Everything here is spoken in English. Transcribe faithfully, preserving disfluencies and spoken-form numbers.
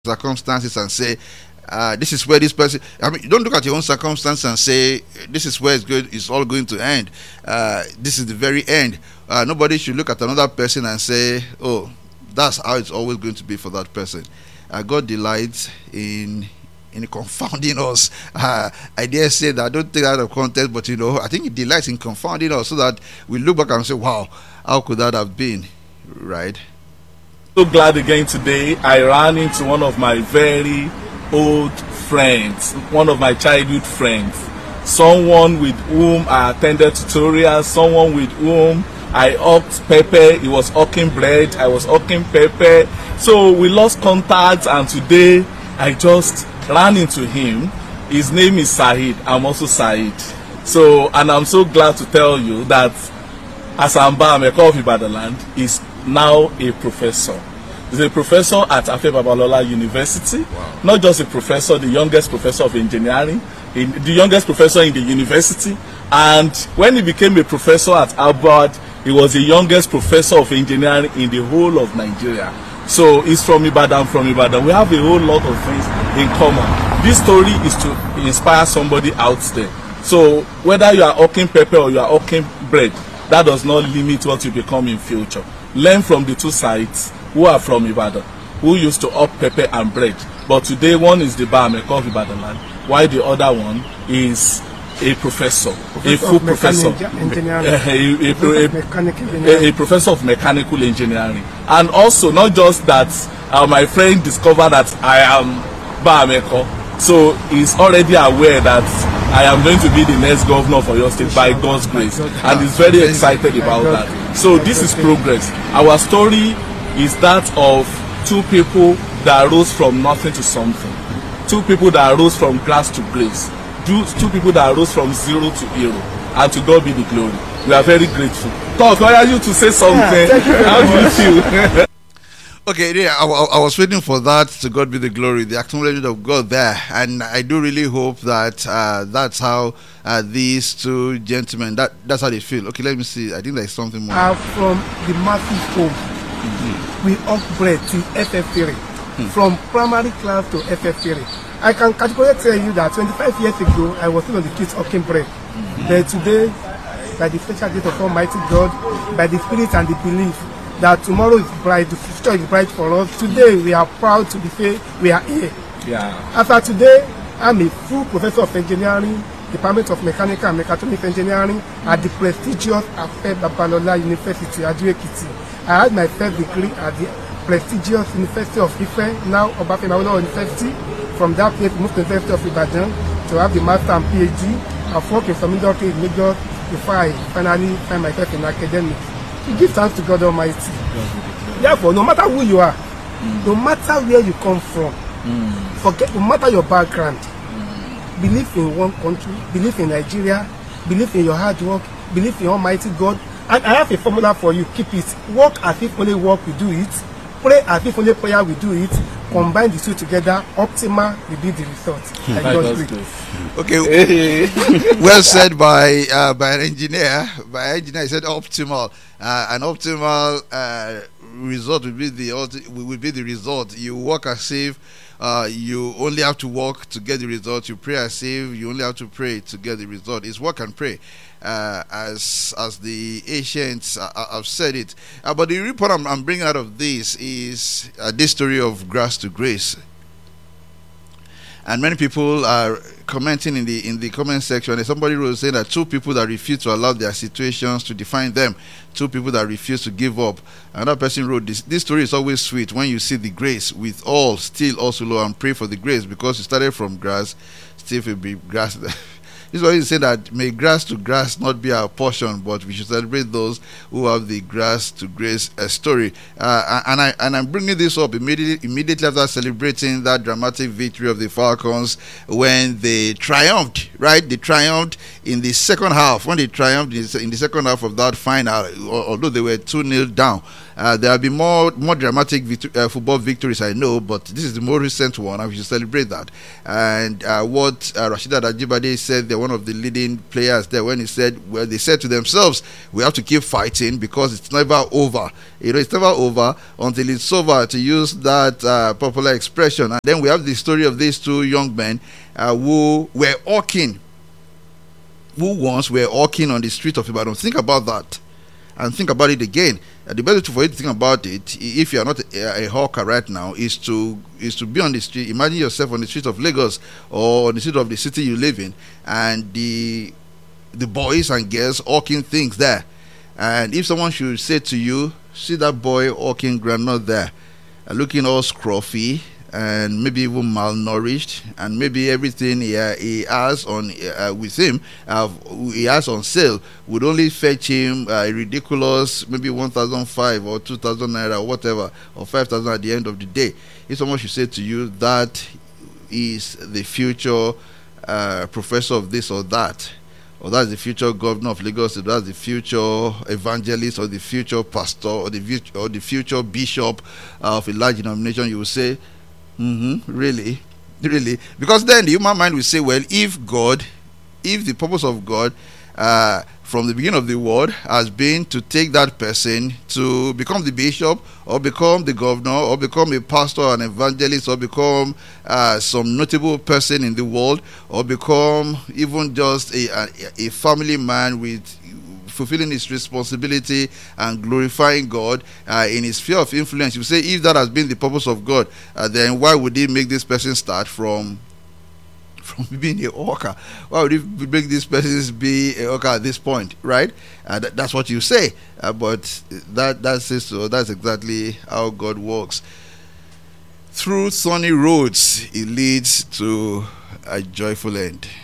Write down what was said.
circumstances and say, uh, this is where this person. I mean, you don't look at your own circumstance and say, this is where it's good. It's all going to end. Uh, this is the very end. Uh, nobody should look at another person and say, oh, that's how it's always going to be for that person. Uh, God delights in in confounding us. Uh, I dare say that I don't take that out of context, but you know, I think He delights in confounding us so that we look back and say, wow, how could that have been? Right? So glad again today. I ran into one of my very old friends, one of my childhood friends, someone with whom I attended tutorials, someone with whom I hawked pepper. He was hawking bread, I was hawking pepper. So we lost contact, and today I just ran into him. His name is Said. I'm also Said. So, and I'm so glad to tell you that Asamba Ameko of Ibadan is now a professor. He's a professor at Afe Babalola University. Wow. Not just a professor, the youngest professor of engineering, in, the youngest professor in the university. And when he became a professor at Harvard, he was the youngest professor of engineering in the whole of Nigeria. So he's from Ibadan, from Ibadan. We have a whole lot of things in common. This story is to inspire somebody out there. So whether you are hawking pepper or you are hawking bread, that does not limit what you become in future. Learn from the two sides who are from Ibadan, who used to hawk pepper and bread. But today one is the Ba Ameko of Ibadan land, while the other one is a professor, professor a full professor, engineering. A, a, a, a, a professor of mechanical engineering. And also, not just that, uh, my friend discovered that I am Ba Ameko, so he's already aware that I am going to be the next governor for your state by God's grace, and he's very excited about that. So this is progress. Our story is that of two people that rose from nothing to something, two people that rose from grass to grace, two, two people that rose from zero to hero, and to God be the glory. We are very grateful. Talk, why are you to say something? Yeah, how do you feel? Okay, yeah, I, I was waiting for that. To God be the glory, the acknowledgement of God there, and I do really hope that uh, that's how uh, these two gentlemen, that that's how they feel. Okay, let me see. I think there's something more. Uh, from the massive home, mm-hmm. we upgrade to F F three, mm-hmm. from primary class to F F three. I can categorically tell you that twenty-five years ago, I was still on the kids hawking bread. Mm-hmm. But today, by the special grace of Almighty God, by the spirit and the belief that tomorrow is bright, the future is bright for us. Today we are proud to be say we are here. Yeah. After today, I'm a full professor of engineering, Department of Mechanical and Mechatronics Engineering at the prestigious Afe Babalola University, Ado-Ekiti. I had my first degree at the prestigious University of Ife, now Obafemi Awolowo University. From that place, moved to the University of Ibadan to have the master and PhD. I've worked in some industry in Lagos before I finally find myself in academics. You give thanks to God Almighty. Therefore, no matter who you are, mm. no matter where you come from, mm. forget, no matter your background, mm. believe in one country, believe in Nigeria, believe in your hard work, believe in Almighty God. And I have a formula for you. Keep it. Work as if only work we do it. Pray as if only prayer we do it. Combine the two together, optimal will be the result. Okay, well said by uh, by an engineer. By an engineer, he said optimal. Uh, an optimal uh, result will be the will be the result. You work as if uh, you only have to work to get the result. You pray as if you only have to pray to get the result. It's work and pray. Uh, as as the ancients uh, have said it. Uh, but the report I'm, I'm bringing out of this is uh, this story of grass to grace. And many people are commenting in the in the comment section. And somebody wrote saying that two people that refuse to allow their situations to define them, two people that refuse to give up. Another person wrote this. This story is always sweet when you see the grace with all still also low, and pray for the grace because you started from grass, still will be grass. This is why you say that may grass to grass not be our portion, but we should celebrate those who have the grass to grace uh, story. Uh, and I and I'm bringing this up immediately immediately after celebrating that dramatic victory of the Falcons when they triumphed. Right, they triumphed in the second half. When they triumphed in the second half of that final, although they were two nil down. Uh, there have been more more dramatic victor- uh, football victories, I know, but this is the more recent one, and we should celebrate that. And uh, what uh, Rasheedat Ajibade said, they're one of the leading players there, when he said, well, they said to themselves, we have to keep fighting because it's never over. You know, it's never over until it's over, to use that uh, popular expression. And then we have the story of these two young men uh, who were hawking, who once were hawking on the street of Ibadan. Think about that, and think about it again. Uh, the best way for you to think about it, if you are not a, a hawker right now, is to is to be on the street. Imagine yourself on the street of Lagos or on the street of the city you live in, and the the boys and girls hawking things there. And if someone should say to you, see that boy hawking granite there, uh, looking all scruffy and maybe even malnourished, and maybe everything he, uh, he has on uh, with him, uh, he has on sale, would only fetch him uh, a ridiculous maybe one thousand five or two thousand naira or whatever, or five thousand at the end of the day. If someone should say to you that is the future uh, professor of this or that, or that's the future governor of Lagos, or that's the future evangelist, or the future pastor, or the or the future bishop of a large denomination, you will say, mm-hmm, really, really, because then the human mind will say, well, if God, if the purpose of God uh, from the beginning of the world has been to take that person to become the bishop, or become the governor, or become a pastor, an evangelist, or become uh, some notable person in the world, or become even just a, a, a family man with fulfilling his responsibility and glorifying God uh, in his sphere of influence, you say, if that has been the purpose of God, uh, then why would he make this person start from from being a hawker? Why would he make these persons be a hawker at this point, right? Uh, th- that's what you say, uh, but that that's it. So that's exactly how God works. Through sunny roads, it leads to a joyful end.